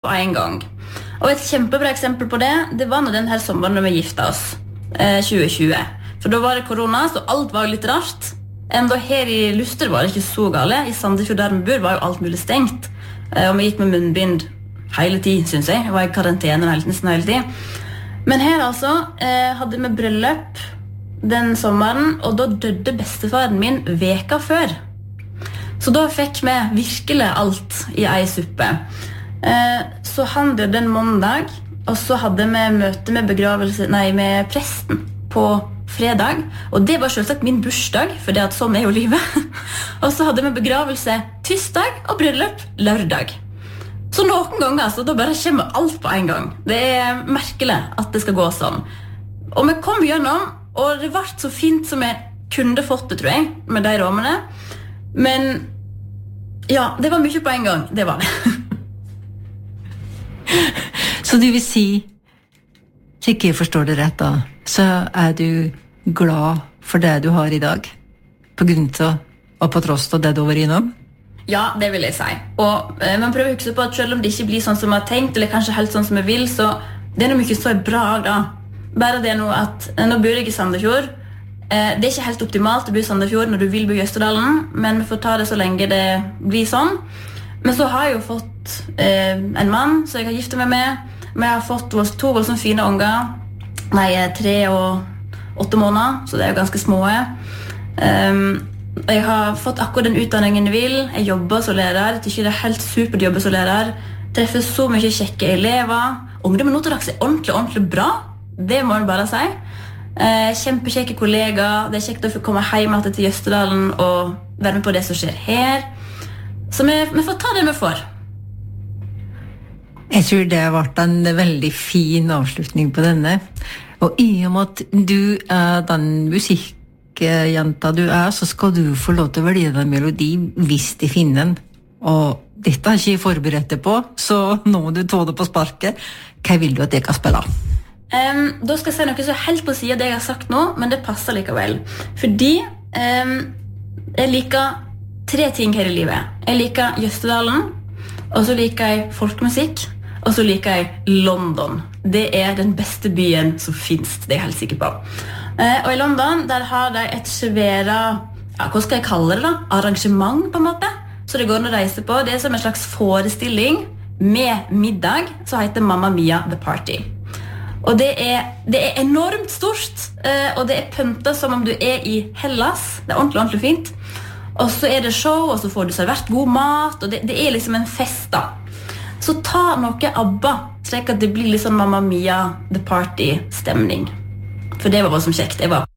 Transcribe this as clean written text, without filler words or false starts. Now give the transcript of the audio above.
på en gang. Og et kjempebra eksempel på det, det var når den her sommeren når vi gifta oss, 2020. For da var det korona, så alt var litt rart. Enda her i Luster var det ikke så gale. I Sandefjord der vi bor var jo alt mulig stengt. Og vi gikk med munnbind hele tid, synes jeg. Jeg var i karantene nesten hele tid. Men her altså hadde vi bryllup den sommeren, og da døde bestefaren min veka før. Så da fikk vi virkelig alt i ei suppe. Så han døde en mandag, og så hadde vi møte med presten på fredag, og det var selvsagt min bursdag, for det at sånn jo livet. Og så hadde vi begravelse tirsdag og bryllup lørdag. Så noen ganger så da bare kommer alt på en gang. Det merkelig at det skal gå sånn. Og vi kom gjennom, og det ble så fint som jeg kunne fått det, tror jeg, med de rommene. Men ja, det var mye på en gang. Det var det. Så du vil si, så ikke jeg forstår det rett da, så du glad for det du har i dag? På grunn til, og på tross av det du var innom? Ja, det vil jeg si. Og man prøver å huske på at selv om det ikke blir sånn som jeg har tenkt, eller kanskje helt sånn som jeg vil, så det noe mye så bra da. Bare det nå at, nå bor jeg i Sandefjord. Det ikke helt optimalt å bo i Sandefjord når du vil bo i Østerdalen, men vi får ta det så lenge det blir sånn. Men så har jeg jo fått en mann, så jeg har giftet meg med. Men jeg har fått to voldsomt fine unger. Nei, 3 og 8 måneder, så det jo ganske små. Jeg har fått akkurat den utdanningen jeg vil. Jeg jobber som lærer. Jeg tykker det helt supert å jobbe som lærer. Treffer så mye kjekke elever. Ungdommen nå til dags ordentlig bra. Det må jeg bare si. Kjempekjekke kollegaer. Det kjekt å få komme hjem til Jøsterdalen og være med på det som skjer her. Så vi får ta det vi får. Jeg tror det har vært en veldig fin avslutning på denne. Og i og med at du den musikkjenta du så skal du få lov til å velge en melodi hvis de finner den. Og dette har ikke jeg forberedt deg på, så nå må du ta det på sparket. Hva vil du at jeg kan spille? Da skal jeg si noe så helt på siden av det jeg har sagt nå, men det passer likevel. Fordi jeg liker 3 ting her i livet. Jeg liker Jøsterdalen, og så liker jeg folkemusikk, og så liker jeg London. Det den beste byen som finnes, det jeg helt sikker på. Og i London, der har de et svære, hva skal jeg kalle det da? Arrangement på en måte. Så det går an å reise på. Det som en slags forestilling med middag, så heter Mamma Mia The Party. Og det enormt stort, og det pyntet som om du i Hellas. Det ordentlig fint. Og så det show, og så får du servert god mat, og det liksom en fest da. Så ta noe ABBA, slik at det blir liksom Mamma Mia The Party-stemning. For det var bare som kjekt. Jeg var